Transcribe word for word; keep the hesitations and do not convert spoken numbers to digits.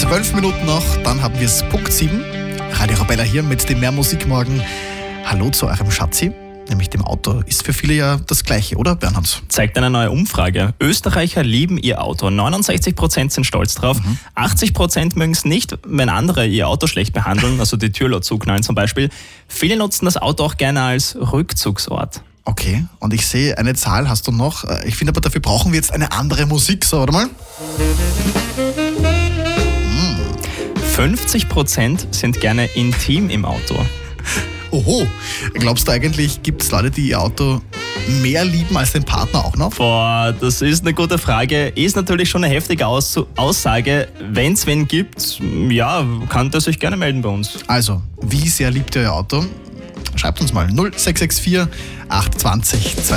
Zwölf Minuten noch, dann haben wir es Punkt sieben. Radio Arabella hier mit dem Mehr Musik morgen. Hallo zu eurem Schatzi, nämlich dem Auto. Ist für viele ja das Gleiche, oder Bernhard? Zeigt eine neue Umfrage. Österreicher lieben ihr Auto. neunundsechzig Prozent sind stolz drauf. Mhm. achtzig Prozent mögen es nicht, wenn andere ihr Auto schlecht behandeln, also die Türlot zuknallen zum Beispiel. Viele nutzen das Auto auch gerne als Rückzugsort. Okay, und ich sehe, eine Zahl hast du noch. Ich finde aber, dafür brauchen wir jetzt eine andere Musik. So, warte mal. fünfzig Prozent sind gerne intim im Auto. Oho, glaubst du eigentlich, gibt es Leute, die ihr Auto mehr lieben als den Partner auch noch? Boah, das ist eine gute Frage. Ist natürlich schon eine heftige Aus- Aussage. Wenn es wen gibt, ja, kann der sich gerne melden bei uns. Also, wie sehr liebt ihr euer Auto? Schreibt uns mal null sechs sechs vier acht zwei null zwei